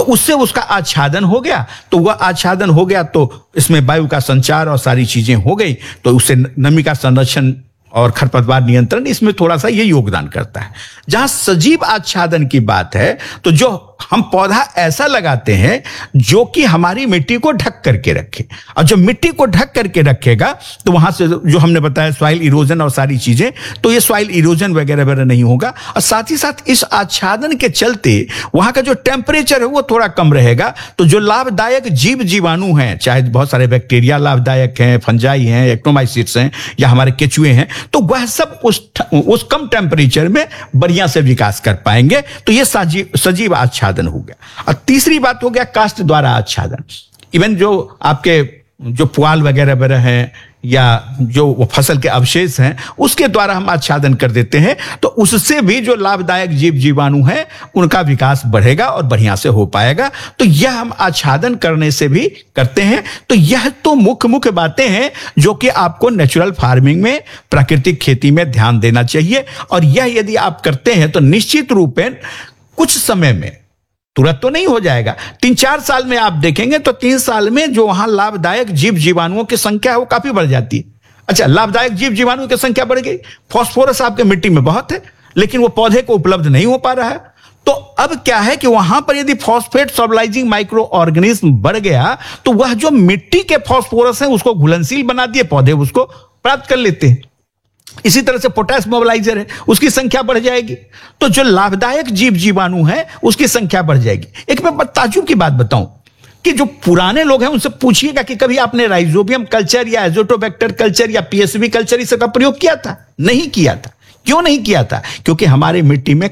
उससे उसका आच्छादन हो गया, तो वह आच्छादन हो गया तो इसमें वायु का संचार और सारी चीजें हो गई, तो उससे नमी का संरक्षण और खरपतवार नियंत्रण इसमें थोड़ा सा ये योगदान करता है। जहां सजीव आच्छादन की बात है, तो जो हम पौधा ऐसा लगाते हैं जो कि हमारी मिट्टी को ढक करके रखे, और जब मिट्टी को ढक करके रखेगा तो वहां से जो हमने बताया सॉइल इरोजन और सारी चीजें, तो ये सॉइल इरोजन वगैरह वगैरह नहीं होगा। और साथ ही साथ इस आच्छादन के चलते वहां का जो टेम्परेचर है वो थोड़ा कम रहेगा। तो जो लाभदायक जीव जीवाणु हैं, चाहे बहुत सारे बैक्टीरिया लाभदायक हैं, फंजाई हैं, एक्टोमाइसिट्स हैं, या हमारे केचुए हैं, तो वह सब उस कम टेम्परेचर में बढ़िया से विकास कर पाएंगे। तो ये सजीव आच्छादन हो गया। और तीसरी बात हो गया काष्ठ द्वारा आच्छादन। इवन जो आपके जो पुआल वगैरह वगैरह हैं या जो फसल के अवशेष हैं, उसके द्वारा हम आच्छादन कर देते हैं, तो उससे भी जो लाभदायक जीव जीवाणु हैं उनका विकास बढ़ेगा और बढ़िया से हो पाएगा। तो यह हम आच्छादन करने से भी करते हैं। तो यह तो मुख्य बातें हैं जो कि आपको नेचुरल फार्मिंग में, प्राकृतिक खेती में ध्यान देना चाहिए। और यह यदि आप करते हैं तो निश्चित रूप में कुछ समय में, तुरंत तो नहीं हो जाएगा, 3-4 साल में आप देखेंगे तो 3 साल में जो वहां लाभदायक जीव जीवाणुओं की संख्या है वो काफी बढ़ जाती है। अच्छा, लाभदायक जीव जीवाणुओं की संख्या बढ़ गई, फास्फोरस आपके मिट्टी में बहुत है लेकिन वो पौधे को उपलब्ध नहीं हो पा रहा है। तो अब क्या है कि वहां पर यदि फॉस्फेट सॉल्युलाइजिंग माइक्रो ऑर्गेनिज्म बढ़ गया तो वह जो मिट्टी के फास्फोरस है उसको घुलनशील बना दिए, पौधे उसको प्राप्त कर लेते हैं। इसी तरह से पोटास मोबिलाइजर है, उसकी संख्या बढ़ जाएगी, तो जो लाभदायक जीव जीवाणु है उसकी संख्या बढ़ जाएगी। एक मैं ताज्जुब की बात बताऊं कि जो पुराने लोग हैं उनसे पूछिएगा कि कभी आपने राइजोबियम कल्चर या एजोटोबैक्टर कल्चर या पीएसबी कल्चर इसका प्रयोग किया था? नहीं किया था। क्यों नहीं किया था? क्योंकि हमारी मिट्टी में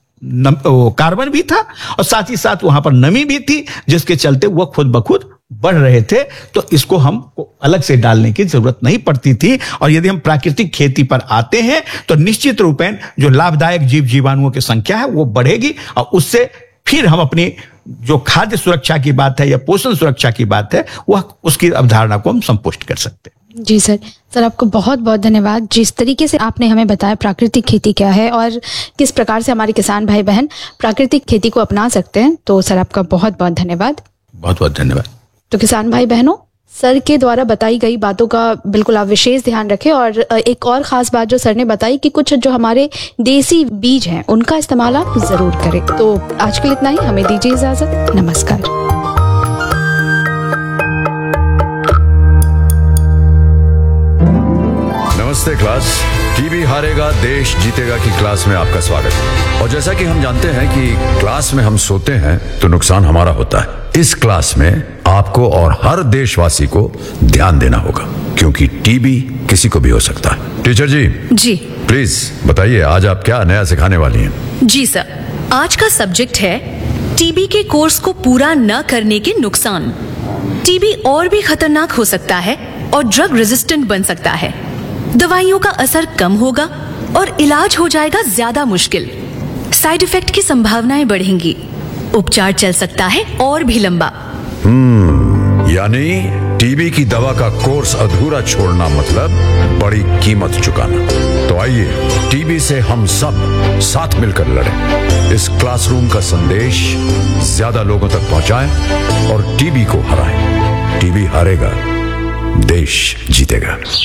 कार्बन भी था और साथ ही साथ वहां पर नमी भी थी, जिसके चलते वह खुद ब खुद बढ़ रहे थे। तो इसको हमको अलग से डालने की जरूरत नहीं पड़ती थी। और यदि हम प्राकृतिक खेती पर आते हैं तो निश्चित रूपेण जो लाभदायक जीव जीवाणुओं की संख्या है वो बढ़ेगी, और उससे फिर हम अपनी जो खाद्य सुरक्षा की बात है या पोषण सुरक्षा की बात है, वह उसकी अवधारणा को हम संपुष्ट कर सकते हैं। जी सर आपको बहुत बहुत धन्यवाद। जिस तरीके से आपने हमें बताया प्राकृतिक खेती क्या है और किस प्रकार से हमारे किसान भाई बहन प्राकृतिक खेती को अपना सकते हैं, तो सर आपका बहुत बहुत धन्यवाद। बहुत बहुत धन्यवाद। तो किसान भाई बहनों, सर के द्वारा बताई गई बातों का बिल्कुल आप विशेष ध्यान रखें। और एक और खास बात जो सर ने बताई कि कुछ जो हमारे देसी बीज हैं उनका इस्तेमाल आप जरूर करें। तो आज के लिए इतना ही, हमें दीजिए इजाजत। नमस्कार। नमस्ते क्लास। टीबी हारेगा देश जीतेगा की क्लास में आपका स्वागत है। और जैसा कि हम जानते हैं कि क्लास में हम सोते हैं तो नुकसान हमारा होता है। इस क्लास में आपको और हर देशवासी को ध्यान देना होगा, क्योंकि टीबी किसी को भी हो सकता है। टीचर जी प्लीज बताइए, आज आप क्या नया सिखाने वाली हैं? जी सर, आज का सब्जेक्ट है टीबी के कोर्स को पूरा न करने के नुकसान। टीबी और भी खतरनाक हो सकता है और ड्रग रेजिस्टेंट बन सकता है। दवाइयों का असर कम होगा और इलाज हो जाएगा ज्यादा मुश्किल। साइड इफेक्ट की संभावनाएं बढ़ेंगी। उपचार चल सकता है और भी लंबा। यानी टीबी की दवा का कोर्स अधूरा छोड़ना मतलब बड़ी कीमत चुकाना। तो आइए टीबी से हम सब साथ मिलकर लड़ें। इस क्लासरूम का संदेश ज्यादा लोगों तक पहुंचाएं और टीबी को हराएं। टीबी हारेगा, देश जीतेगा।